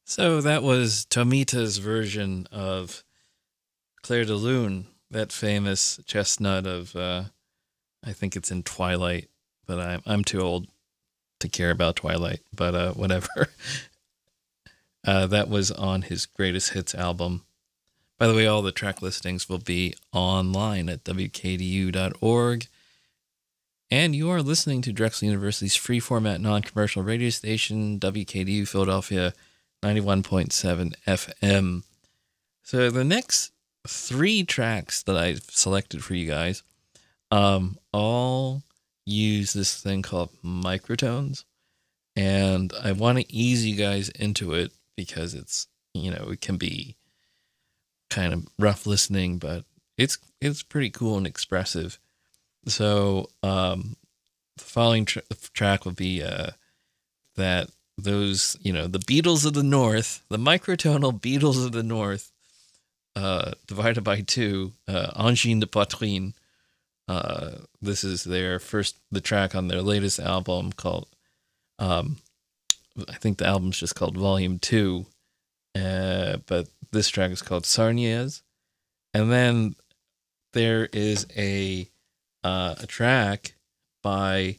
So that was Tomita's version of Claire de Lune, that famous chestnut of, I think it's in Twilight, but I'm too old to care about Twilight, but whatever. That was on his greatest hits album. By the way, all the track listings will be online at wkdu.org. And you are listening to Drexel University's free format non commercial radio station, WKDU Philadelphia 91.7 FM. So the next three tracks that I've selected for you guys all use this thing called microtones. And I want to ease you guys into it because it's, it can be kind of rough listening, but it's pretty cool and expressive. So the following track will be that those, the Beatles of the North, the microtonal Beatles of the North, divided by two, Angine de Poitrine. This is the track on their latest album called, I think the album's just called Volume 2, but this track is called Sarniez. And then there is a track by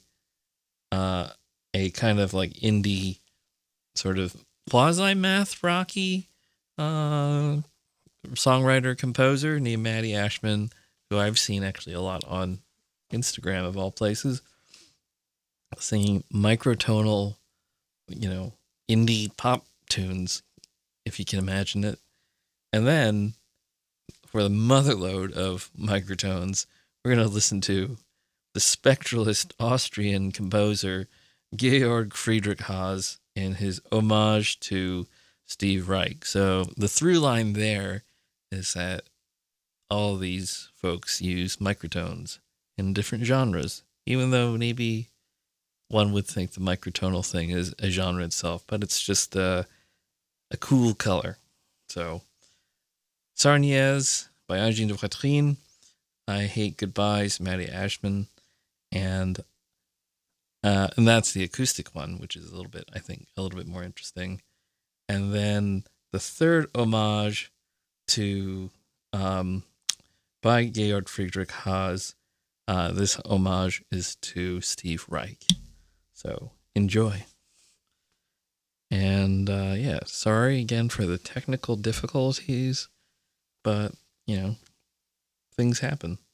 a kind of like indie sort of quasi-math rocky songwriter composer named Maddie Ashman, who I've seen actually a lot on Instagram of all places, singing microtonal, indie pop tunes, if you can imagine it. And then for the motherlode of microtones, we're going to listen to the spectralist Austrian composer Georg Friedrich Haas in his homage to Steve Reich. So the through line there is that all these folks use microtones in different genres, even though maybe one would think the microtonal thing is a genre itself, but it's just a cool color. So Sarniez by Angine de Poitrine, I Hate Goodbyes, Maddie Ashman, and that's the acoustic one, which is I think a little bit more interesting. And then the third homage to by Georg Friedrich Haas, this homage is to Steve Reich. So enjoy. And sorry again for the technical difficulties, but things happen.